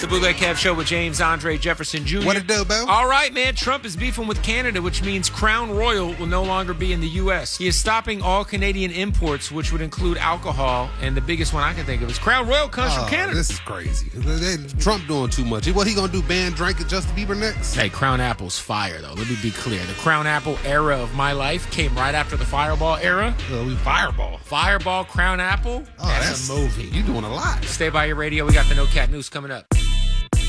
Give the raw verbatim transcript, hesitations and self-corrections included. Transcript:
The Bootleg Kev Show with James Andre Jefferson Junior What it do, Bo? All right, man. Trump is beefing with Canada, which means Crown Royal will no longer be in the U S. He is stopping all Canadian imports, which would include alcohol. And the biggest one I can think of is Crown Royal comes oh, from Canada. This is crazy. Trump doing too much. What he gonna do? Ban drinking Justin Bieber next? Hey, Crown Apple's fire, though. Let me be clear. The Crown Apple era of my life came right after the Fireball era. Uh, we Fireball. Fireball, Crown Apple. Oh, that's, that's a movie. You doing a lot. Stay by your radio. We got the No Cap News coming up.